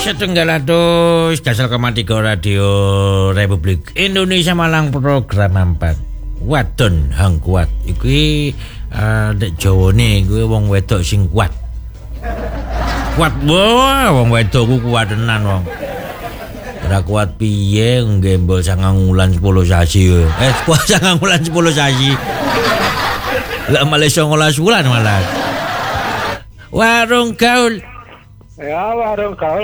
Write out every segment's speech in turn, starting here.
setunggal atus Gasel Komatiga Radio Republik Indonesia Malang program 4 Wadon hang kuat iki nek Jawane kuwi wong wedok sing kuat. Kuat wong wedok ku kuat tenan wong. Ora kuat piye nggembol 9 wulan 10 sasi. Kuat 9 wulan 10 sasi. Lah malah 19 wulan malah. Warung gaul. Ya, warung gaul.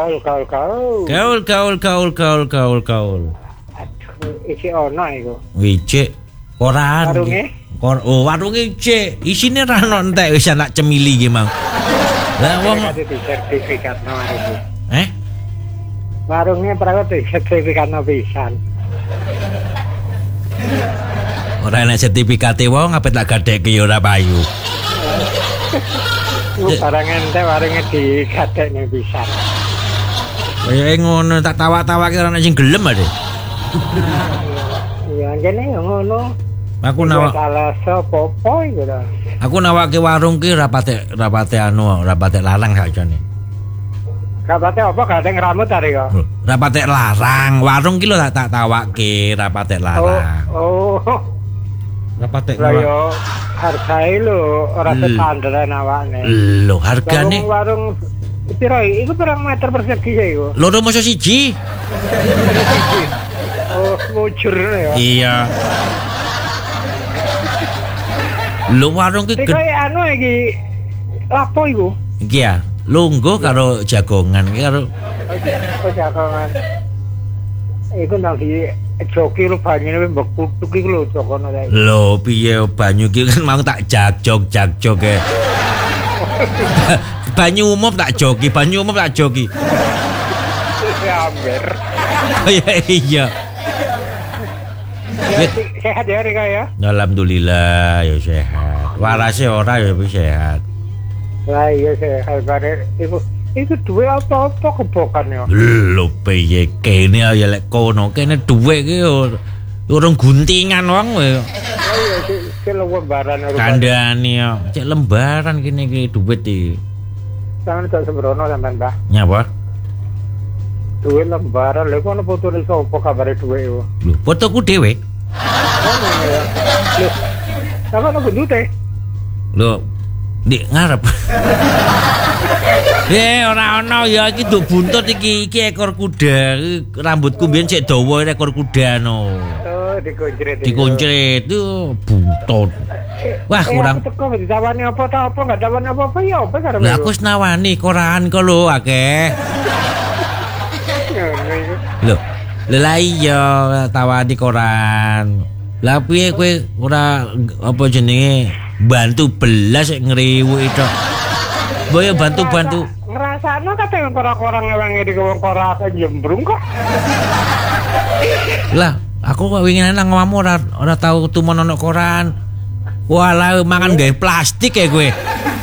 Gaul. Aduh, isi ono iku. Wicik koran. Warunge? Warunge cek. Isine ra ono entek wis anak cemili ki, Mang. Lah wong sertifikat warung. Warungnya pernah sertifikat pisan. Ora enak sertifikate wong apa tak gadekke ya ora payu. Barang ente warungnya digadekne pisan. Kaya ngono tak tawak-tawake ora ana sing gelem ade. Ya jane ngono. Aku nawak salah sapa iku ta. Aku nawake warung ki rapate larang sakjane. Rapate apa gandeng rambut tadi kok. Rapate larang, warung ki lho tak tawakke rapate larang. Oh. Rapate lah yo hargae lho ora standar awakne. Lho hargane warung piro iku pirang meter persegi iku? Loro masa siji. Oh, mujur ya. Iya. Lho warung ki kaya anu iki lapo iku? Iki ya, lungguh karo jagongan iki karo jagongan. Iku nang di joki lu banyune mbok kutuk iku lho jokono kae. Lho piye banyu ki kan mau tak jagjok e. Banyu umum tak joki. Amber. Iya. Sehat ya Rika ya? Alhamdulillah ya sehat. Warase ora ya sehat. Lah iya sehat bare iku duwe apa-apa kebokan ya. Lho piye kene ya lek kono kene duwe ki urung guntingan wong kowe. Iya sik lembaran kandhane ya. Cek lembaran kene iki duit iki. Sampeyan tak sembrono sampean, Mbah. Nyapa? Duit lembaran lha kono fotone sapa kabare duwe iku? Lho, fotoku dhewe. Lho, sama nang bundute. Lho, ndik ngarep. Ora ono ya iki nduk buntut iki ekor kuda. Rambutku mbiyen sik dawa ekor kuda no. Oh, dikuncret tuh buntut. Wah, kurang teko ditawani apa ta apa enggak tawani apa-apa ya apa karo. Lah aku wis nawani koran kok lho akeh. Lho, lah iya tawani koran. Lah piye kowe ora apa jenenge bantu belas ngriwuki tok. Boyo bantu-bantu. Ngrasakno kadang koran-koran ngewangi di koran jembrung kok. Lah, aku kok wingi nang omahmu ora tau tumon ono koran. Walah mangan gawe plastik ya kowe.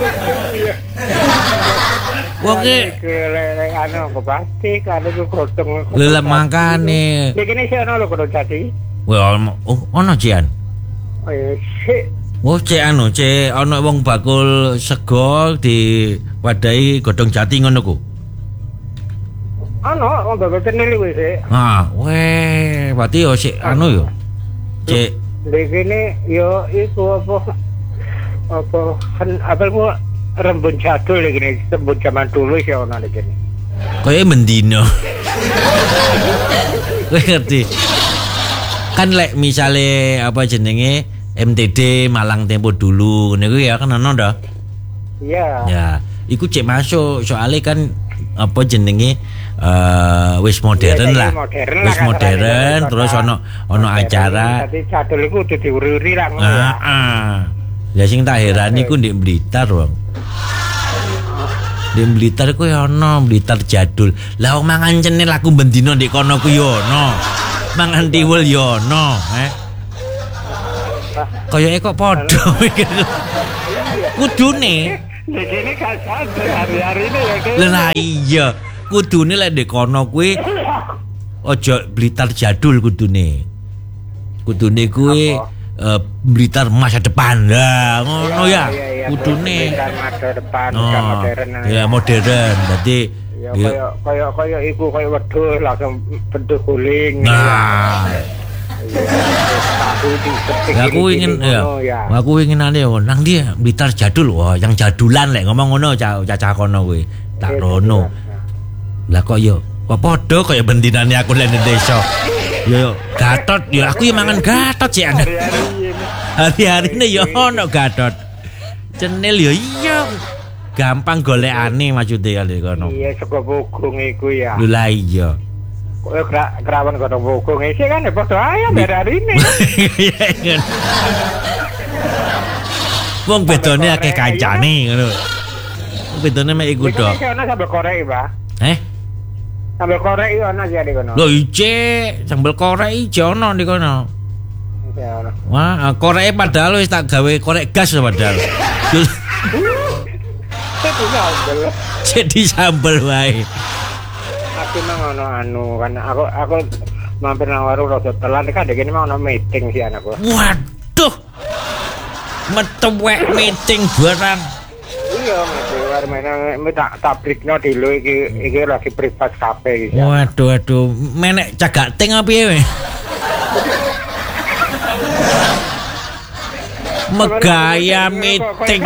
Wong ki anu plastik anu godhong. Lha mangkane. Iki sik ono lho kodho jati. Wah, ono jian. Oh iya, sik. Oh, cek ono wong bakul sego diwadahi godhong jati ngono ku. Ono wong bakul tenil kuwi sik. Weh, berarti yo sik anu yo. Cek begini yo iku apa ku rembun jadul iki rembun zaman dulu sih ono iki. Kayak mendino. Kowe ngerti? Kan lek misale apa jenenge MTD Malang Tempo dulu niku ya kan ono dah. Iya. Ya, iku cek masuk soalnya kan apa jenenge wis modern lah. Wis modern terus ono acara. Dadi jadul iku kudu diuri-uri lah ngono ya. Ya sing tak herani ku ndek Blitar, Wong. Ndek Blitar ku ya ono Blitar jadul. Lah wong mangan cenil aku bendino ndek kono ku ya ono. Mangan tiwul ya ono, Kayake kok padha mikir. Kudune. Nek kene gak sadar hari-hari ini ya. Lah iya, kudune lek ndek kono kuwi aja Blitar jadul kudune. Kudune kuwi Blitar masa depan. Lah ngono ya. Kudune masa depan modern. Ya modern. Dadi Ya kaya iku kaya wedhus langsung bentuk guling. Nah. Aku ingin ane nang dia Blitar jadul. Wah, yang jadulan lek ngomong ngono cacah kono kuwi. Tak rono. Lah kok yo kok padha kaya bendinane aku lek nang desa. Yo Gatot, yo aku yo mangan Gatot sih ana. Hari-harine yo ono Gatot. Cenil yo iya. Gampang golekane maksude kali kono. Iya, saka Bogong iku ya. Lha iya. Kowe kerawan kono Bogong iki kan padha ae hari-harine. Wong bedone akeh kancane ngono. Bedone mek iku tok. Iki ana sambel korek, Pak. Sambel korek iki ana ya di kono. Lho ice, sambel korek iki ono di kono. Ya ono. Wah, koreke padahal wis tak gawe korek gas padahal. Jadi sambel wae. Aku nang ono kan aku mampir nang warung rada telat kan dek mau ono meeting sih anakku. Waduh. Metu meeting barang. Iya, warung tak breakno dulu iki lagi privat cafe iki. Waduh, menek cagak ting apa piye? Megaya meeting.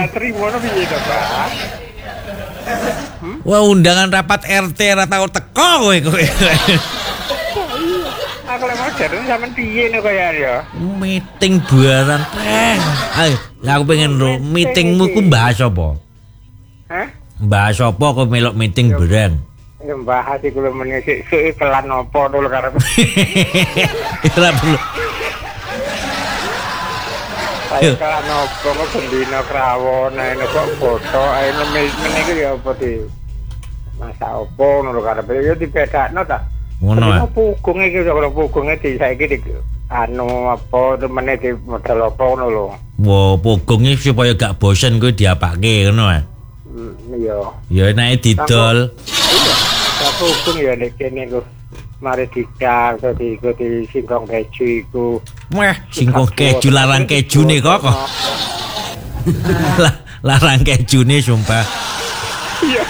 Wah, undangan rapat RT ora tau teko kowe. Aku lek mau jarene sampean piye nek kaya ya. Meeting barang. Ayo, aku pengen ro meetingmu ku bahas apa? Hah? Bahas apa kok melok meeting barang? Ya bahas iku lho meneh sik iklan opo dulu karep. Ora perlu. Ayo kan opo kok bendina krawon ae kok foto ae meneh iki ya apa di masa opo ngono karep ya dibedakno ta. Ngono ya. Pugung iki karo pugunge di saiki di anu apa meneh di model apa ngono lho. Wo pugunge supaya gak bosen kuwi diapake ngono ya. Iya. Ya nek didol. Iya. Pugung ya nek kene ku mari dicak dadi iku di singkong keju iku. Wah, singkong keju larang kejune kok. Larang kejune sumpah. Iya.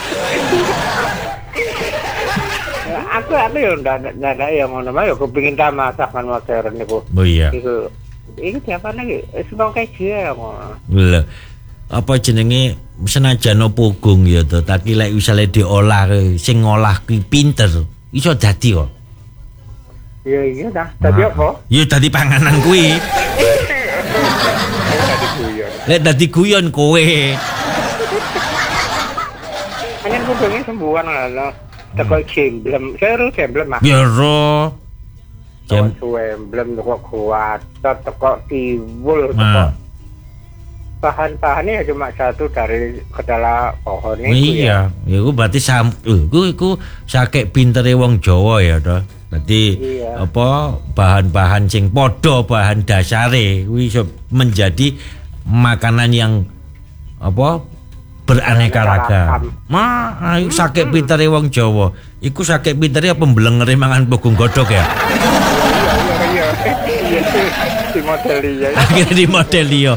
Aku ya ndak ya ngono mah ya kepengin ta masakan modern niku. Oh iya. Iku diapane iki? Singkong keju ya ngono. Lho. Apa jenenge senajan pugung ya to, tapi lek misale diolah sing ngolah kuwi pinter, iso dadi kok. Iya ta. Dadi apa? Ya dadi panganan kuwi. Dadi guyon. Lek dadi guyon kowe. Anyen kudu sembuhan lho. Teko jemblem, seru jemblem mah. Ya ro. Jemblem kok kuat, teko tiwul teko. Bahan-bahannya cuma satu dari kedala pohon itu ya. Iya, iku berarti iku sakek pintere wong Jawa ya to. Dadi apa bahan-bahan sing padha bahan dasare kuwi iso menjadi makanan yang apa beraneka ragam. Ayo sakek pintere wong Jawa. Iku sakek pintere apa mblengere mangan pugung godhog ya. Iya. Di model iya. Akhirnya di model iya.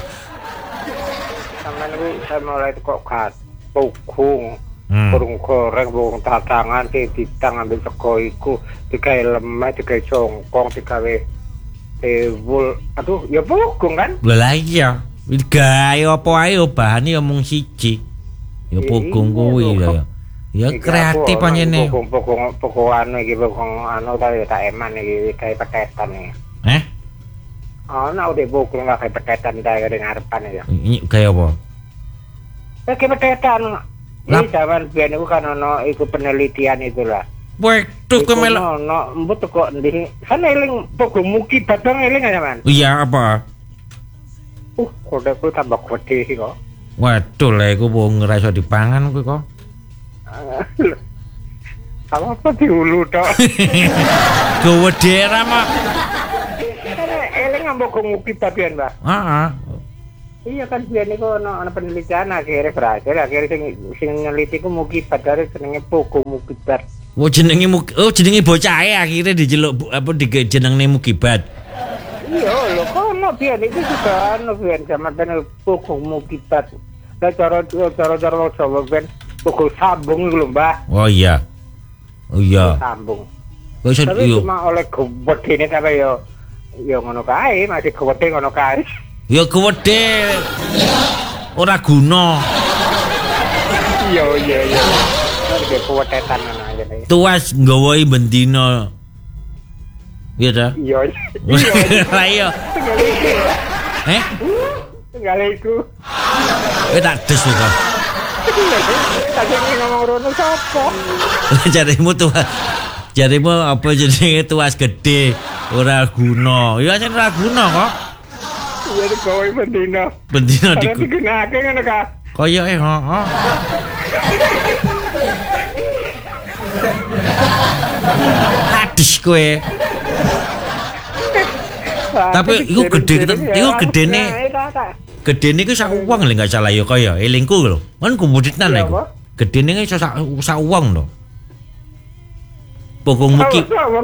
Saya mulai kok pugung, burung goreng, burung tatangan, ditang ambil teko iku, digawe lemah, digawe congkong, digawe tewul. Aduh, ya pugung kan? Lah iya. Gawe apa ae bahane ya mung siji. Ya pugung kuwi ya. Ya kreatif panjene. Pugung anu iki pugung anu ta tak eman iki gawe petetan iki. Ana udah pugung gawe petetan ta ngarepan ya. Ini gawe apa? Kayak petetan. Ini zaman biyen iku kan ono iku penelitian itulah. Waduh kemelok. Ono mbut kok ndi. Kan eling pugung muki badang eling aja man. Iya apa? Kodekku tambah gede sih kok. Waduh lah iku wong ora iso dipangan kuwi kok. Apa diulu tok. Gede ra mah. Eling ambok muki bagian, Mbak. Heeh. Iya kan biyen iku ana penelitian akhirnya berhasil sing neliti ku mukibat dari jenenge pugung mukibat. Oh jenenge jenenge bocahe akhirnya dijeluk apa dijenengne mukibat. Iya lho kono biyen itu juga ana biyen zaman pugung mukibat. Lah cara Jawa ben pugung sambung iku lho, Mbah. Oh iya. Oh iya. Sambung. Kok iso Tapi yo. cuma oleh gedene sampe yo ngono kae, masih gede ngono kae. Ya gede. Ora guna. Iya. Iki kuwetetan ngono aja. Tuas nggawa bendina. Iya ta? Iya. Lah iya. Tinggal iku. Tak des kok. Tadi ngomong rono sapa? Jarimu apa jenenge tuas gede ora guna. Ya jan ora guna kok. Iya digawe bendina. Bendina digunakake ngono ka. Koyoke heeh. Hadis kowe. Tapi iku gedene iku sak uang lho enggak salah ya kaya elingku lho. Kan komoditan iku. Gedene iso sak uang lho. Pokong muki.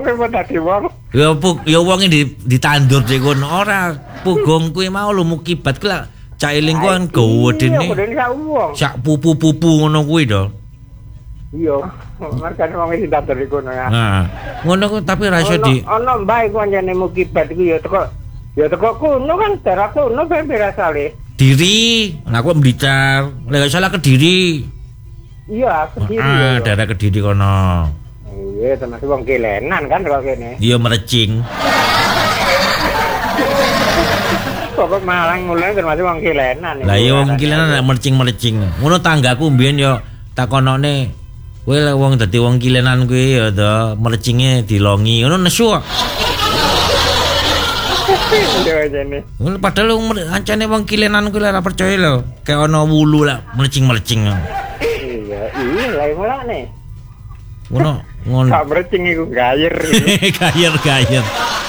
Ya wonge ditandur di kono ora pugong kuwi mau lho mukibat ku lak cak elingku kan gedene. Sak pupu-pupu ngono kuwi to. Iya, markane wong sing datar iku ngono ya. Nah, ngono ku tapi ra iso di ono mbae ku anjane mukibat iku ya teko kuno kan daerah kuno ben berasale. Diri, aku Blitar, lek salah Kediri. Iya, Kediri. Daerah Kediri kono. Iya, termasuk wong Kilenan kan kok kene. Iya Merecing. Kok Malang mulai termasuk wong Kilenan. Lah iya wong Kilenan Merecing. Ngono tanggaku mbiyen yo takonone kowe wong dadi wong Kilenan kuwi ya to Merecinge dilongi ngono nesu kok. Ngono padahal ancane wong Kilenan kuwi ora percaya lho. Kayak ana wulu lah Merecing. Iya lah mulane. Ngono. Sak Merecing iku gayer. Gayer.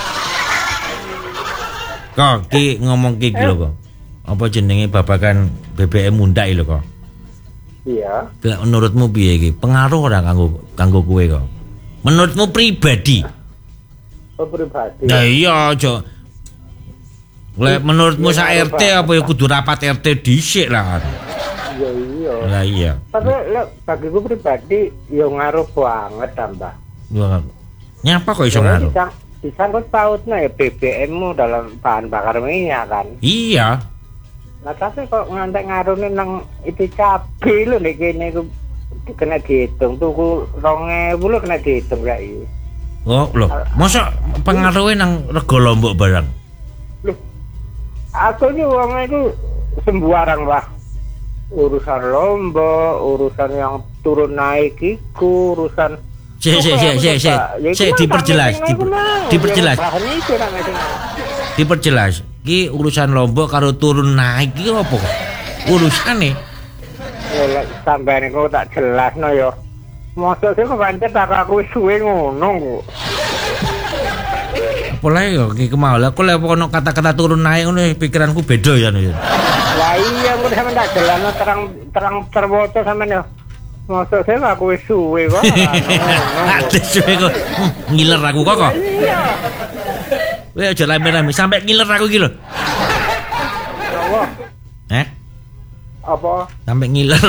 Kok ki ngomong ki lho kok. Apa jenenge babakan BBM mundak lho kok. Iya. Menurutmu piye iki? Pengaruh ora kanggo kowe kok? Menurutmu pribadi? Oh, pribadi. Nah iya aja. Lek menurutmu sak RT apa ya kudu rapat RT dhisik lah. Iya. Lah iya. Tapi lek bagiku pribadi ya ngaruh banget tambah. Nyapa kok iso ngaruh? Disangkut pautnya ya BBM-mu dalam bahan bakar minyak kan. Iya. Nah tapi kok ngantek ngaruhnya nang itu cabai lho nek kene iku kena dihitung tuku 2000 lho kena dihitung ya iki. Oh lho, masa pengaruhnya nang rego Lombok barang? Loh, aku ini wong itu sembarang lah. Urusan Lombok, urusan yang turun naik iku, urusan diperjelas. Ki urusan Lombok karo turun naik iki apa kok? Urusane. Ya sampeyan kok tak jelasno ya. Mosok sing pancet tak aku suwe ngono kok. Apa ya ki kemau lah kok lek ono kata-kata turun naik ngono pikiranku beda ya. Lah iya kok sampeyan tak jelasno terang terwoco sampeyan ya. Mosok sing aku suwe kok. Ate suwe kok ngiler aku kok. Iya. Weh aja rame-rame sampai ngiler aku iki lho. Apa? Apa? Sampai ngiler.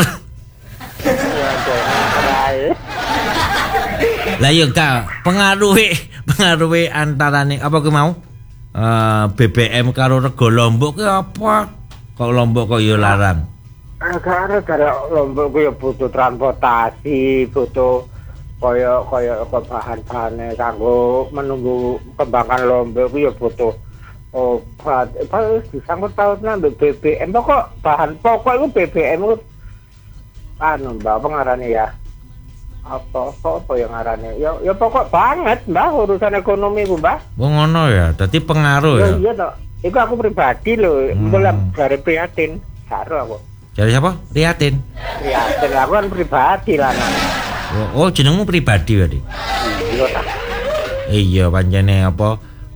Lah yo Kak, pengaruhe antarane apa ku mau? BBM karo rego Lombok ki apa? Kok Lombok kok yo larang? Karena Lombok ku yo butuh transportasi, butuh kaya bahan-bahane kanggo menunggu kembangan Lombok ku ya butuh obat. Apa disangkut pautna BBM pokok bahan pokok itu BBM ku Mbak pengarane ya. Apa yang ngarane? Ya pokok banget Mbak urusan ekonomi ku Mbak. Wong ngono ya, dadi pengaruh ya. Iya toh. Iku aku pribadi lho, mulai dari prihatin. Karo aku. Dari siapa? Prihatin. Aku kan pribadi lah. Oh, jenengmu pribadi berarti. Iya, pancene apa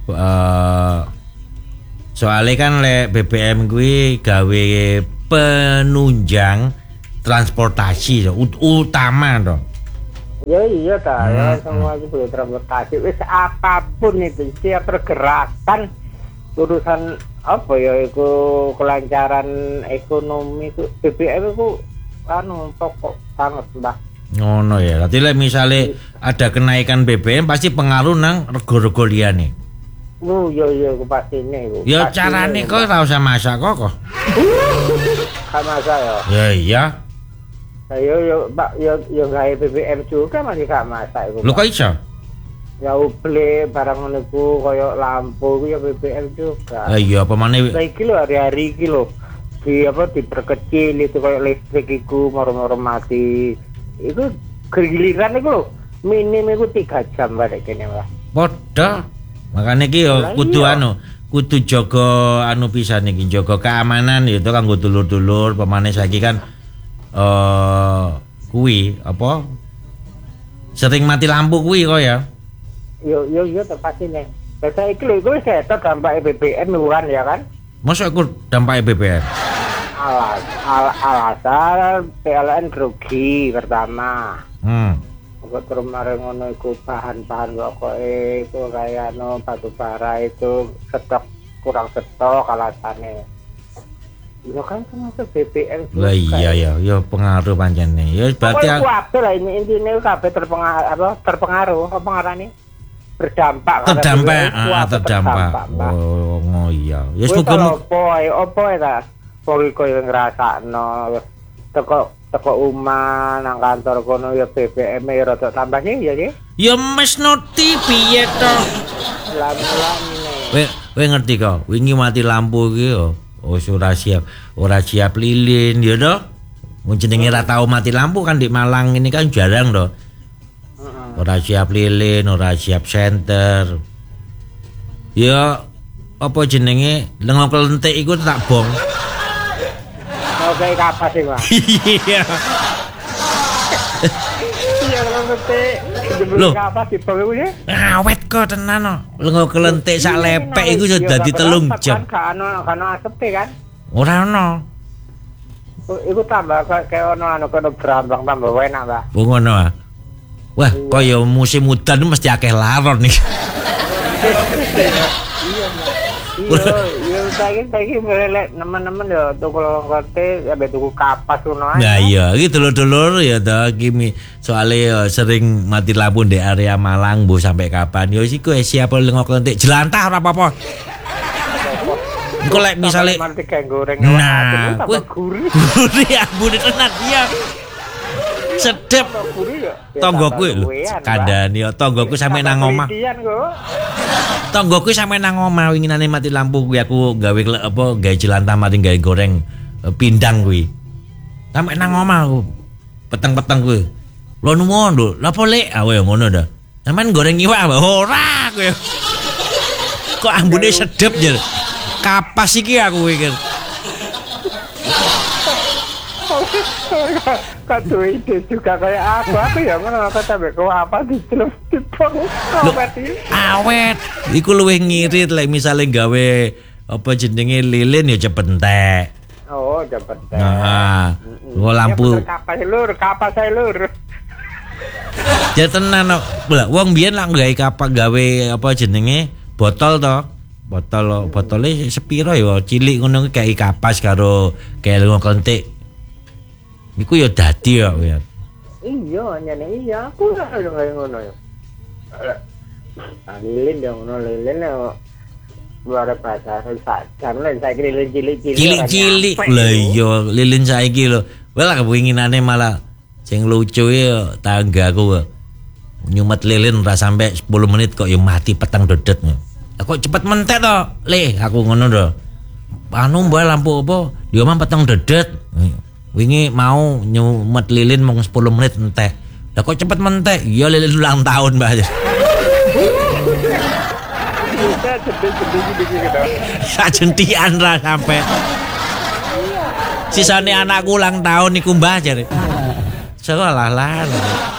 soalnya kan lek BBM kuwi gawe penunjang transportasi utama toh. Ya iya ta, ya semua itu butuh transportasi. Wis apapun itu setiap pergerakan urusan apa ya iku kelancaran ekonomi ku BBM itu pokok banget Mbak. Ngono ya. Dadi lek misale ada kenaikan BBM pasti pengaruh nang rego-rego liyane. Iya pastine iku. Ya carane kok ora usah masak kok. Gak masak ya. Ya iya. Yo Pak yo gawe BBM juga masih gak masak iku. Lho kok iso? Ya beli barang ngono iku koyo lampu iku ya BBM juga. Iya apa maneh Iki lho hari-hari iki lho. Diperkecil itu koyo listrik iku moro-moro mati. Iku giliran iku lho. Minim iku 3 jam barek kene Pak. padha. Makane iki yo kudu jaga pisan iki, jaga keamanan ya itu kanggo dulur-dulur pemane saiki kan kuwi apa? Sering mati lampu kuwi kok ya. Yo tepatine. Saya iki lho iku wis ketok dampak BBM bukan ya kan? Masa iku dampak BBM? Alasan PLN rugi pertama. Kok terus mari ngono iku bahan-bahan pokoke itu kaya batu bara itu kurang stok alasane. Ya kan termasuk BBM juga. Lah iya ya pengaruh pancene. Ya berarti kabeh lah ini intine kabeh terpengaruh apa ngarane? Berdampak. Terdampak. Oh iya. Ya muga-muga opo ta? Pokoke koyo ngrasakno teko omah nang kantor kono ya BBM e rada tambah sih ya sih. Ya mes noti piye to? Lamine. Kowe ngerti kok, wingi mati lampu iki yo ora siap lilin ya to. Wong jenenge ora tau mati lampu kan di Malang ini kan jarang to. Ora siap lilin, ora siap senter. Ya apa jenenge lengo kelentik iku tak bong. Oke kapas sih Pak. Iya. Iya kelentik. Lho, kapas di bawah ya. Awet kok tenan no. Lengo kelentik sak lepek iku sudah dadi 3 jam. Kan asep kan. Ora ono. Iku tambah kayak ono kono brambang tambah enak, Pak. Oh ngono ah. Wah, kaya musim udan mesti akeh laron nih. Iya, saiki melelek nemen-nemen ya tuku longkote sampe tuku kapas ngono ae. Nah iya, iki dulur-dulur ya to iki soalnya sering mati lampu di area Malang mbok sampai kapan. Ya iku siap lengok lentik jelantah ora apa-apa. Engko lek misale goreng nah, gurih. Gurih ambune tenan iya. Sedep tonggoku lho kandhani ya tonggoku sampe nang omah. Tonggoku sampe nang omah winginane mati lampu kuwi aku gawe jelantah mati gawe goreng pindang kuwi. Sampe nang omah aku peteng-peteng kuwi. Lho nuwun lho, lha apa lek awe ngono dah. Sampeyan goreng iwak ora kowe. Kok ambune sedep jer. Kapas iki aku pikir. Kado ide juga kayak aku ya ngono kok sampe kok apa diceluk dipong awet iku luwih ngirit lek misale gawe apa jenenge lilin ya cepet entek. Oh cepet entek. Nah lampu kapas lur ya tenan kok wong biyen lak gawe apa jenenge botol to botolnya sepiro ya cilik ngono kayak kapas karo kayak lunga kentik. Iku ya dadi kok ya. Iya, nyene iya aku ora ngono ya. Lilin ya ngono lilin ya. Luar biasa jam lan saiki lilin cilik-cilik. Lah iya lilin saiki lho. Wala kepinginane malah sing lucu ya tanggaku. Nyumet lilin ora sampai 10 menit kok ya mati petang dedet. Kok cepet mentek to? Le aku ngono to. Anu mbok lampu apa? Di omah petang dedet. Wingi mau nyumet lilin mung 10 menit entek. Lah kok cepet mentek? Ya lilin ulang tahun, Mbak. Sajentian ra sampe. Sisane anakku ulang tahun niku Mbah jare. Sekolah lah.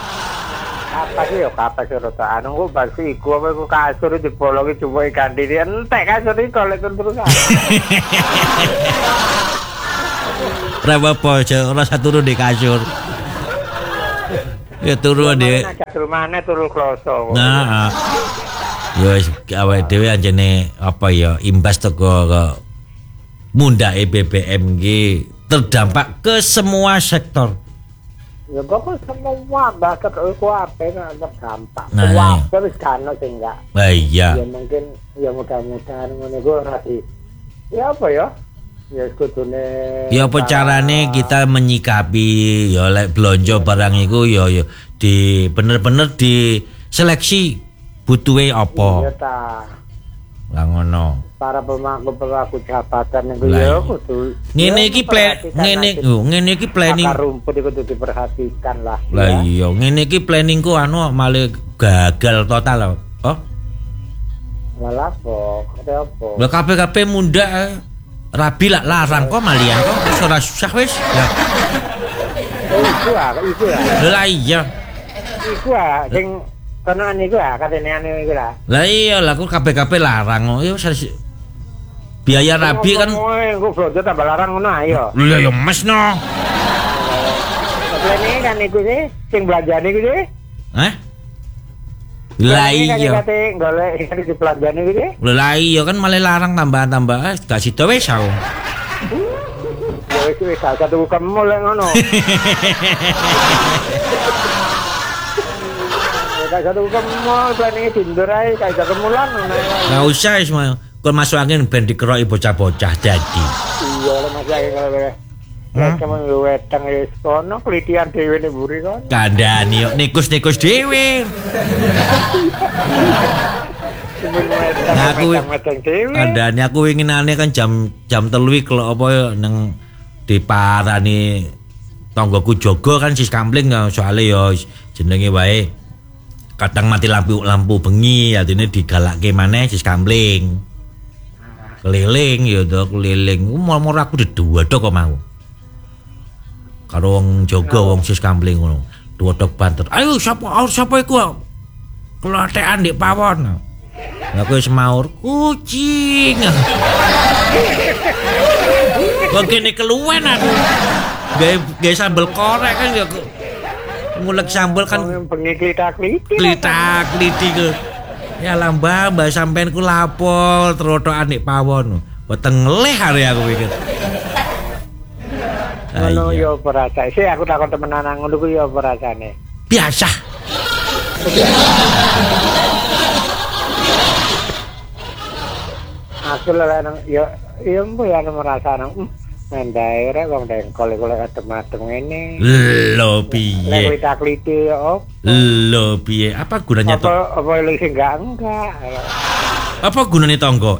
Kapas yo rada anu kok basi iku apa iku kasur dibolongi cuma ganti entek kasur iki golek terus. Berapa ora satu di kasur. Ya turu di kasur mana turu kloso. Nah. Ya wis awake dhewe anjene apa ya imbas teko mundhake BBM iki terdampak ke semua sektor. Ya kok semua bahasa ku ape nggak gampang. Nah, Wah, terus kan sing enggak. Iya. Ya mungkin ya mudah-mudahan ngene ku ora di. Ya apa ya? Ya kudune. Ya apa carane kita menyikapi ya lek blonjo barang iku ya di bener-bener di seleksi butuhe Iya apa. ta. Lah ngono. Para pemangku jabatan niku ya kudu. Ngene iki ngene iki planning. Akar rumput iku kudu diperhatikan lah. Lah iya, ngene iki planningku anu malah gagal total. Oh. Malah apa? Lah kabeh-kabeh mundak rabi lah larang kok malian kok wis ora susah wis. Lah. Iku lah. Lah iya. Iku sing kono niku katene anu iku lah. Lah iya lah kok kabeh-kabeh larang. Yo biaya rabi kan. Engko blonjo tambah larang ngono ayo. Lah ya mes no. Ini kan iku sing belanjane iku sih. Hah? Lah iya. Kate golek di belanjane iku sih. Lah iya kan malah larang tambah-tambah gak sida wis aku. Ya wis satu kemul ngono. Kayak satu kemul planning dindur ae kayak kemulan ngono. Enggak usah wis kon masuk angin ben dikeroki bocah-bocah dadi. Iya lho Mas ya kalau Kamu wedang wis kono klitian dhewe ning mburi kon. Kandhani yo nikus-nikus dhewe. Kandhani aku winginane kan jam 3 kok apa yo nang diparani tanggoku jaga kan sis kampling soalnya yo jenenge wae kadang mati lampu bengi artine digalakke maneh sis kampling. Keliling ya to keliling. Moro-moro aku dedhuwedhok kok mau. Karo wong jaga wong sis kampling ngono. Duwedhok banter. Ayo sapa iku? Klothekan ndek pawon. Lah kowe semaur kucing. Kok kene keluwen aku. Gawe sambel korek kan ya ngulek sambel kan bengi klitak-kliti. Klitak-kliti ku. Ya lah mbak sampean ku lapor terotokan nek pawon. Weteng ngeleh hari aku pikir. Ngono yo ora rasane. Sik aku takon temenan ngono ku yo ora rasane. Biasa. Aku lha nang yo mbo ya merasa nang mendae rek wong dengkol iku lek adem-adem ngene. Lho piye? Lek klitak-kliti yo. Lho piye? Apa gunanya to? Apa sing enggak. Apa gunanya tonggo?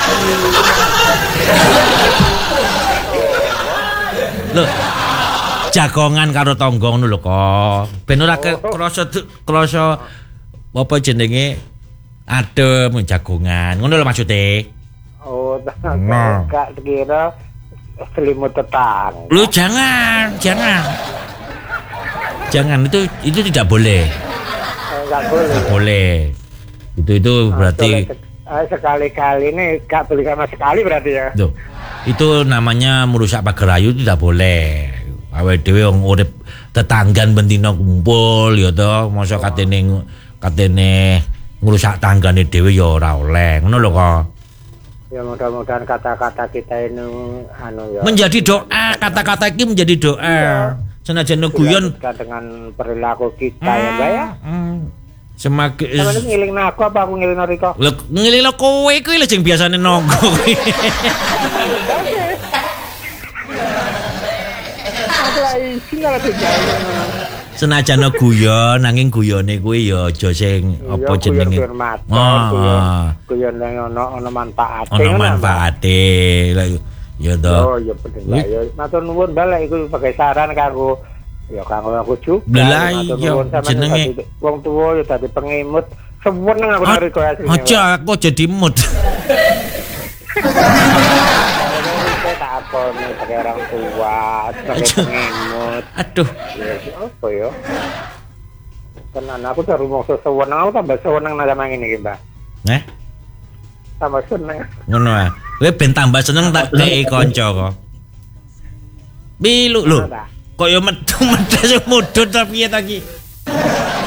Lho. Jagongan karo tonggo ngono lho kok. Ben ora krasa apa jenenge adem jagongan. Ngono lho maksude. Oh, gak kira selimut tetang. Lu jangan. Jangan itu tidak boleh. Enggak boleh. Itu berarti sekali-kali ini gak boleh sama sekali berarti ya. Tuh, itu namanya merusak pagar ayu tidak boleh. Awake dhewe wong urip tetanggan bendina kumpul ya to, mosok katene ngrusak tanggane dhewe ya ora oleh. Ngono lho kok. Ya mudah-mudahan kata-kata kita ini ya. Menjadi doa, kata-kata ini menjadi doa. Senajan guyon dengan perilaku kita ya, Mbak ya. Semakin sampeyan ngiling aku apa aku ngiling Riko? Lho ngiling kowe kuwi lho sing biasane nonggo kuwi. Senajan guyon nanging guyone kuwi ya aja sing apa jenenge. Guyon ana manfaate. Ana manfaate. Ya to. Oh ya bener ya. Matur nuwun balik iku sebagai saran kanggo ya kanggo aku juga. Lah iya jenenge wong tuwa ya dadi pengimut. Seneng aku nang Riko asline. Aja aku jadi imut. Apa nih sebagai orang tua, sebagai pengimut. Aduh. Ya apa ya? Tenan aku baru mau sewenang aku tambah sewenang nang sama ngene iki, Mbak. Tambah seneng. Ngono ae. Kowe ben tambah seneng tak kei kanca kok. Pilu lho. Kok yo metu-metu mudhun ta piye ta ki?